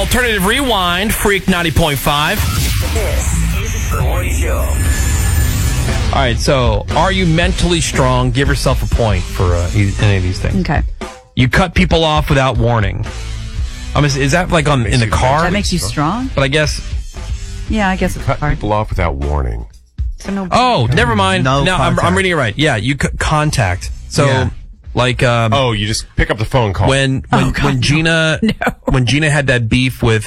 Alternative Rewind, Freak 90.5. This is the morning show. All right, so are you mentally strong? Give yourself a point for any of these things. Okay. You cut people off without warning. Is that like in the car? That makes you strong? But I guess... Yeah, I guess it's Cut hard. people off without warning. So no. Oh, never mind. No No, I'm contact. reading it right. Yeah, you contact. So, Yeah. like... You just pick up the phone call. when Gina when Gina had that beef with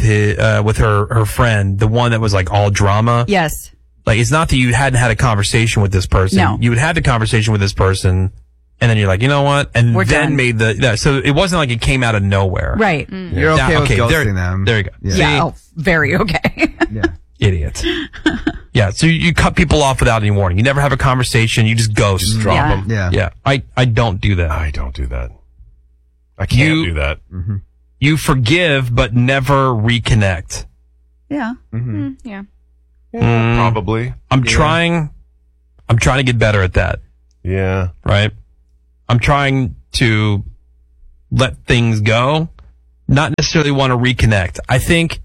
her friend, the one that was like all drama. Yes. Like, it's not that you hadn't had a conversation with this person. No. You had had the conversation with this person, and then you're like, you know what? And We're then done. made so it wasn't like it came out of nowhere. Right. You're okay with ghosting them. There you go. Yeah. Yeah. Oh, very okay. Yeah. Idiot. Yeah, so you cut people off without any warning. You never have a conversation. You just ghost. Just drop Yeah. them. Yeah. Yeah, I don't do that. I don't do that. I can't do that. You forgive, but never reconnect. Yeah. Yeah. Probably. I'm trying to get better at that. Yeah. Right? I'm trying to let things go, not necessarily want to reconnect. I think,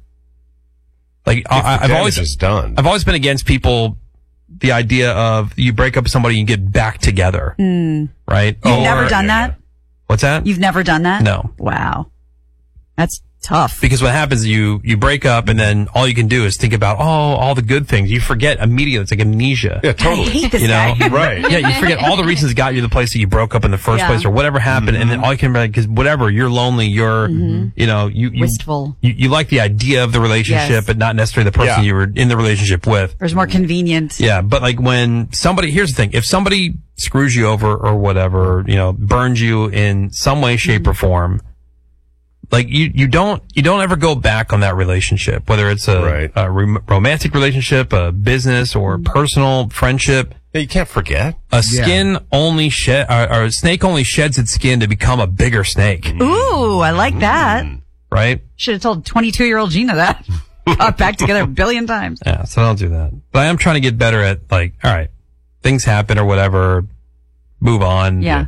like, I've always done. I've always been against people, the idea of you break up with somebody and you get back together. Right? You've never done that? What's that? You've never done that? No. Wow. That's tough. Because what happens, you break up and then all you can do is think about, all the good things. You forget immediately. It's like amnesia. Yeah, I totally. hate this You know? guy. Right. Yeah, you forget all the reasons that got you to the place that you broke up in the first Yeah. place or whatever happened. And then all you can be like, because whatever, you're lonely, you're, you know, you Wistful. You like the idea of the relationship, Yes. but not necessarily the person Yeah. you were in the relationship with. Or it's more convenient. Yeah, but like when somebody, here's the thing, if somebody screws you over or whatever, you know, burns you in some way, shape or form, like you don't ever go back on that relationship, whether it's Right. a romantic relationship, a business or personal friendship. Yeah, you can't forget. A skin only or a snake only sheds its skin to become a bigger snake, Ooh, I like that. right? Should have told 22-year-old Gina that. Got back together a billion times. Yeah, so don't do that. But I am trying to get better at, like, all right, things happen or whatever, move on. Yeah.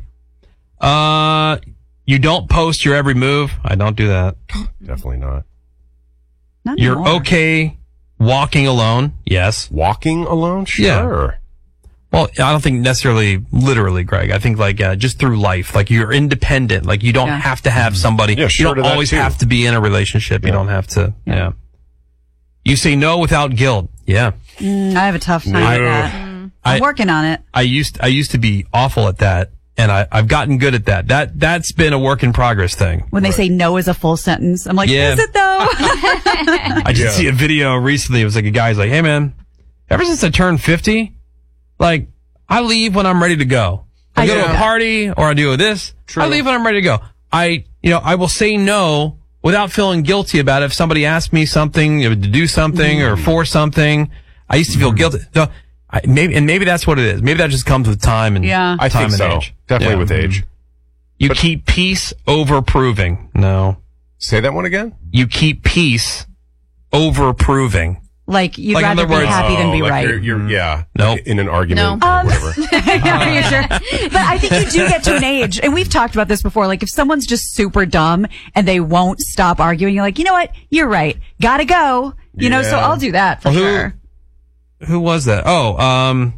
Yeah. You don't post your every move. I don't do that. Definitely not. Not You're anymore. okay walking alone. Yes. Walking alone? Yeah. Sure. Well, I don't think necessarily literally, Greg. I think like just through life, like you're independent. Like you don't Yeah. have to have somebody. Yeah, sure you to don't that always too. have to be in a relationship. You don't have to. Yeah. You say no without guilt. Yeah. I have a tough time with that. I'm working on it. I used to be awful at that, and I've gotten good at that. That's been a work in progress thing. When they say no is a full sentence, I'm like, Yeah. is it though? I did see a video recently. It was like a guy's like, "Hey man, ever since I turned 50, like I leave when I'm ready to go. I go to a party or I do this. I leave when I'm ready to go. I will say no without feeling guilty about it. If somebody asks me something, to do something or for something, I used to feel guilty. So maybe that's what it is. Maybe that just comes with time and Yeah. I time think and so. age. Definitely Yeah. with age. You keep peace over proving. No. Say that one again? You keep peace over proving. Like, you'd Like, in rather other be words- happy than be like right. You're, yeah. Nope. In an argument No. or whatever. Are you sure? But I think you do get to an age, and we've talked about this before, like if someone's just super dumb and they won't stop arguing, you're like, you know what? You're right. Gotta go. You know, so Yeah. I'll do that for Well, sure. Who was that? Oh,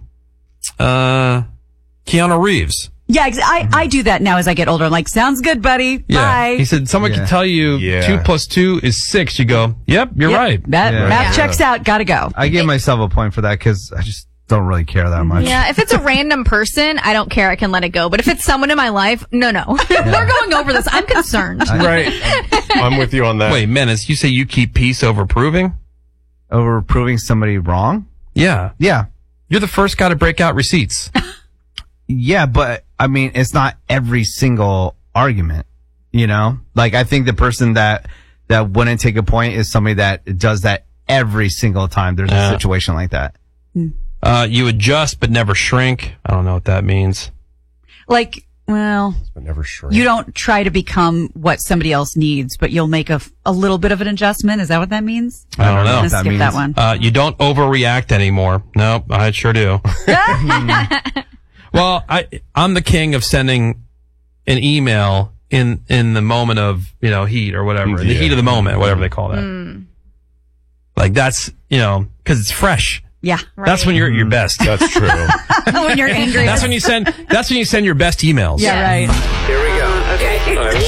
Keanu Reeves. Yeah, I do that now as I get older. I'm like, sounds good, buddy. Yeah. Bye. He said, someone can tell you Yeah. 2 + 2 is 6. You go, yep, you're Yep, right. That Yeah. math Yeah. checks out. Gotta go. I give myself a point for that because I just don't really care that much. Yeah, if it's a random person, I don't care. I can let it go. But if it's someone in my life, no. We're going over this. I'm concerned. Right. I'm with you on that. Wait, Menace, you say you keep peace over proving? Over proving somebody wrong? Yeah. Yeah. You're the first guy to break out receipts. Yeah, but I mean, it's not every single argument, you know? Like, I think the person that wouldn't take a point is somebody that does that every single time there's a situation like that. You adjust but never shrink. I don't know what that means. Like, well, But never shrink. you don't try to become what somebody else needs, but you'll make a little bit of an adjustment. Is that what that means? I don't I'm know. gonna what that skip that means. one. You don't overreact anymore. Nope, I sure do. Well, I'm the king of sending an email in the moment of, heat or whatever, the heat of the moment, whatever they call that. Like that's, because it's fresh. Yeah. Right. That's when you're at your best. That's true. When you're angry. That's when you send your best emails. Yeah, right. Here we go. Okay. All right, 1,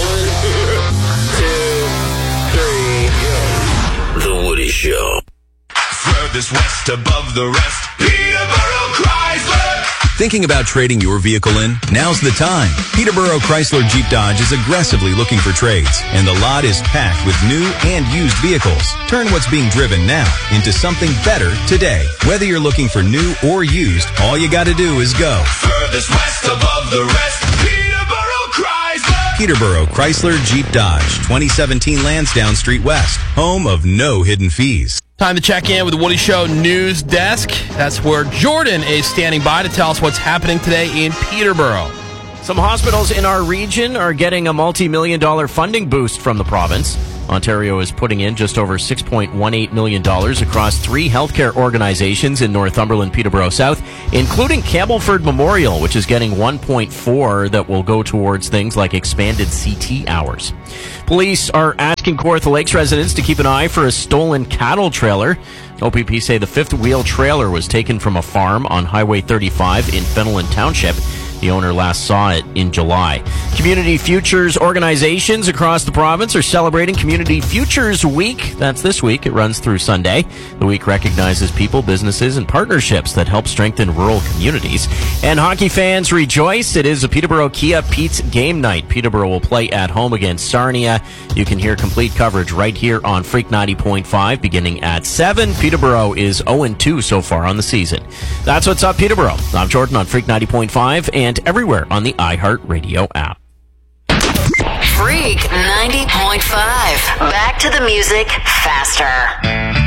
2, 3, go. The Woody Show. Furthest west above the rest, Peterborough Chrysler. Thinking about trading your vehicle in? Now's the time. Peterborough Chrysler Jeep Dodge is aggressively looking for trades, and the lot is packed with new and used vehicles. Turn what's being driven now into something better today. Whether you're looking for new or used, all you gotta do is go. Furthest west above the rest, Peterborough Chrysler. Peterborough Chrysler Jeep Dodge, 2017 Lansdowne Street West, home of no hidden fees. Time to check in with the Woody Show news desk. That's where Jordan is standing by to tell us what's happening today in Peterborough. Some hospitals in our region are getting a multi-million-dollar funding boost from the province. Ontario is putting in just over $6.18 million across 3 healthcare organizations in Northumberland, Peterborough South, including Campbellford Memorial, which is getting $1.4 that will go towards things like expanded CT hours. Police are asking Kawartha Lakes residents to keep an eye for a stolen cattle trailer. OPP say the fifth wheel trailer was taken from a farm on Highway 35 in Fenelon Township. The owner last saw it in July. Community Futures organizations across the province are celebrating Community Futures Week. That's this week. It runs through Sunday. The week recognizes people, businesses, and partnerships that help strengthen rural communities. And hockey fans rejoice. It is a Peterborough Kia Pete's game night. Peterborough will play at home against Sarnia. You can hear complete coverage right here on Freak 90.5 beginning at 7. Peterborough is 0-2 so far on the season. That's what's up, Peterborough. I'm Jordan on Freak 90.5 and everywhere on the iHeartRadio app. Freak 90.5. Back to the music faster.